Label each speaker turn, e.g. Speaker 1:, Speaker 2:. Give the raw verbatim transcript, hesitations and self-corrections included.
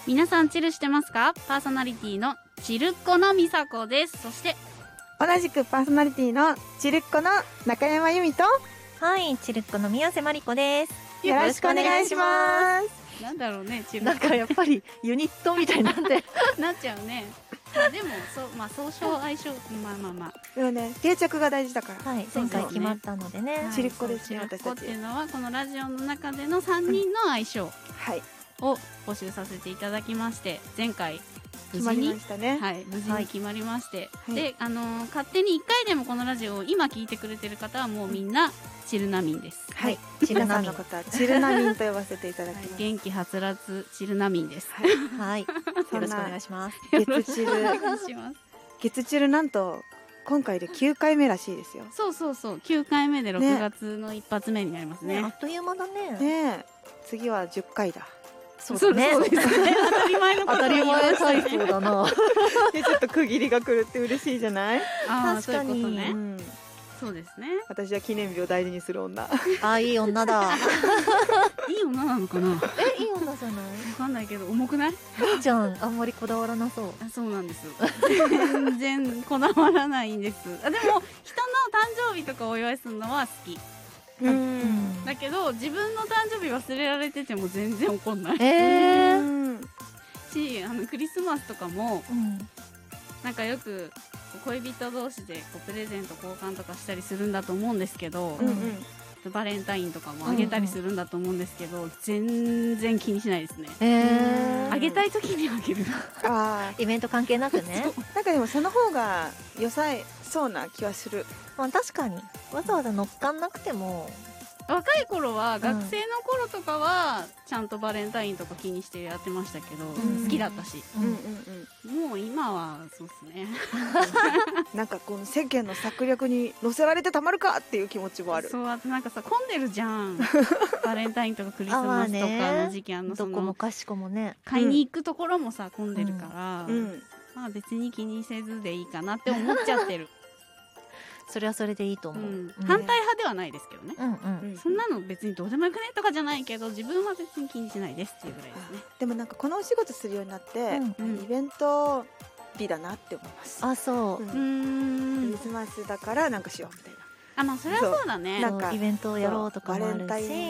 Speaker 1: 皆さんチルしてますか？パーソナリティのチルっ子のみさこです。そして
Speaker 2: 同じくパーソナリティのチルっ子の中山由美と、
Speaker 3: はい、チルっ子の宮瀬まりこです。
Speaker 2: よろしくお願いします。
Speaker 1: なんだろうね、チル
Speaker 3: なんかやっぱりユニットみたいになって
Speaker 1: なっちゃうね。まあでもそう、まあ総称相性、まあまあまあ
Speaker 2: でもね、定着が大事だから。
Speaker 3: はい、前回決まったのでね、
Speaker 2: チルっ子ですね、
Speaker 1: チルっ
Speaker 2: 私たち。
Speaker 1: 子っていうのはこのラジオの中でのさんにんの相性
Speaker 2: はい
Speaker 1: を募集させていただきまして、前回無
Speaker 2: 決まり
Speaker 1: 事に
Speaker 2: ましたね。
Speaker 1: はい無事に決まりまして、
Speaker 2: はい
Speaker 1: であのー勝手にいっかいでもこのラジオを今聞いてくれてる方はもうみんなチルナミンです。
Speaker 2: はい、
Speaker 3: チルナミン
Speaker 2: 皆さんのことはチルナミンと呼ばせていただき
Speaker 1: はい
Speaker 2: ます。
Speaker 1: 元気はつらつチルナミンです。
Speaker 2: はい
Speaker 3: はい、よ
Speaker 2: そんな
Speaker 3: ろしくお願いします。
Speaker 2: 月チル
Speaker 1: お願いします。
Speaker 2: 月チルなんと今回できゅうかいめらしいですよ。
Speaker 1: そうそうそう、きゅうかいめでろくがつの一発目になりますね。
Speaker 3: あっという間だね。
Speaker 2: ねえ、次はじゅっかいだ。
Speaker 3: そうだね。
Speaker 1: そうですね。当たり前のこ
Speaker 3: 当たり
Speaker 1: とを言いま
Speaker 3: 前
Speaker 1: したね
Speaker 3: 体操だな。
Speaker 2: でちょっと区切りが来るって嬉しいじゃない？
Speaker 1: あー
Speaker 3: 確かに
Speaker 1: そういうことね。
Speaker 2: うん。
Speaker 1: そうですね。
Speaker 2: 私は記念日を大事にする女。
Speaker 3: あ、いい女だ。
Speaker 1: いい女なのかな。わ
Speaker 3: え、いい女じゃない？
Speaker 1: かんないけど重くない？
Speaker 3: いいじゃん。あんまりこだわらなそう。
Speaker 1: あ、そうなんです。全然こだわらないんです。あ、でも人の誕生日とかお祝いするのは好き。
Speaker 2: うん。
Speaker 1: だけど自分の誕生日忘れられてても全然怒んない
Speaker 3: えー。
Speaker 2: うん
Speaker 1: し、あのクリスマスとかも
Speaker 3: うん。
Speaker 1: なんかよく恋人同士でこうプレゼント交換とかしたりするんだと思うんですけど、
Speaker 2: うんうん。
Speaker 1: バレンタインとかもあげたりするんだと思うんですけど、全然気にしないですね。
Speaker 3: えー。
Speaker 1: あげたい時にあげる。
Speaker 2: あ
Speaker 3: イベント関係なくね。
Speaker 2: あ、なんかでもその方が良さそうな気はする。
Speaker 3: まあ確かにわざわざ乗っかんなくても。
Speaker 1: 若い頃は、学生の頃とかはちゃんとバレンタインとか気にしてやってましたけど、
Speaker 3: ん
Speaker 1: 好きだったし、
Speaker 3: うん
Speaker 2: うんうん
Speaker 1: もう今はそうですね。
Speaker 2: うん。なんかこの世間の策略に乗せられてたまるかっていう気持ちもある。
Speaker 1: そう、あとなんかさ、混んでるじゃん。バレンタインとかクリス
Speaker 3: あまあ
Speaker 1: マスとか
Speaker 3: ね
Speaker 1: の時期、あの
Speaker 3: ど
Speaker 1: その
Speaker 3: こもかしこもね。
Speaker 1: 買いに行くところもさ混んでるから、
Speaker 2: うん。
Speaker 1: まあ別に気にせずでいいかなって思っちゃってる。
Speaker 3: それはそれでいいと
Speaker 1: う
Speaker 3: 思う。
Speaker 1: ん、
Speaker 3: うん
Speaker 1: 反対派ではないですけどね。
Speaker 3: うんうん。
Speaker 1: そんなの別にどうでもよくねとかじゃないけど、自分は別に気にしないですっていうぐらいですね。
Speaker 2: でもなんかこのお仕事するようになって、
Speaker 1: うん
Speaker 2: イベント日だなって思います。
Speaker 3: あ、そうう。
Speaker 1: うー
Speaker 2: ク
Speaker 1: ん
Speaker 2: リスマスだからなんかしようみたいな。
Speaker 1: あ、まあそれはそうだね。
Speaker 2: なんか
Speaker 3: イベントをやろうとかもある
Speaker 2: バレンタイン
Speaker 3: し。